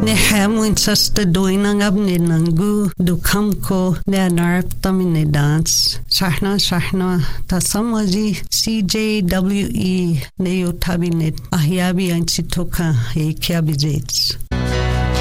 Ne hamwin sasta doinang ab ne nangu do kamko ne anarp tamine dance. Sahna ta samaji CJWE ne yotabinet ahyabi ansitoka e kiabizets.